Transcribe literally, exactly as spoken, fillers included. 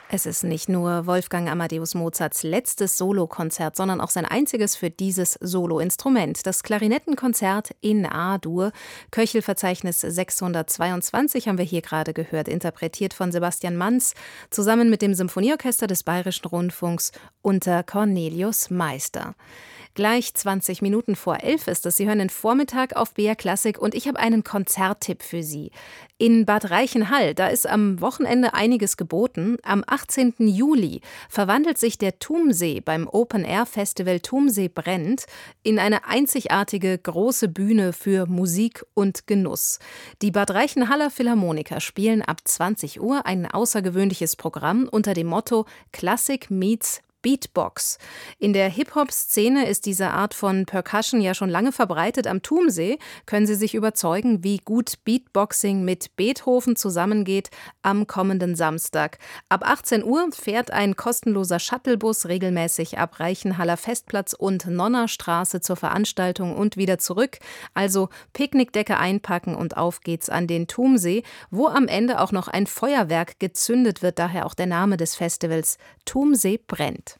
Es ist nicht nur Wolfgang Amadeus Mozarts letztes Solokonzert, sondern auch sein einziges für dieses Soloinstrument. Das Klarinettenkonzert in A-Dur, Köchelverzeichnis sechshundertzweiundzwanzig, haben wir hier gerade gehört, interpretiert von Sebastian Manz, zusammen mit dem Symphonieorchester des Bayerischen Rundfunks unter Cornelius Meister. Gleich zwanzig Minuten vor elf ist es. Sie hören den Vormittag auf B R Klassik und ich habe einen Konzerttipp für Sie. In Bad Reichenhall, da ist am Wochenende einiges geboten. Am achtzehnten Juli verwandelt sich der Thumsee beim Open-Air-Festival Thumsee brennt in eine einzigartige große Bühne für Musik und Genuss. Die Bad Reichenhaller Philharmoniker spielen ab zwanzig Uhr ein außergewöhnliches Programm unter dem Motto Klassik meets Beatbox. In der Hip-Hop-Szene ist diese Art von Percussion ja schon lange verbreitet. Am Thumsee können Sie sich überzeugen, wie gut Beatboxing mit Beethoven zusammengeht am kommenden Samstag. Ab achtzehn Uhr fährt ein kostenloser Shuttlebus regelmäßig ab Reichenhaller Festplatz und Nonnerstraße zur Veranstaltung und wieder zurück. Also Picknickdecke einpacken und auf geht's an den Thumsee, wo am Ende auch noch ein Feuerwerk gezündet wird, daher auch der Name des Festivals Thumsee brennt.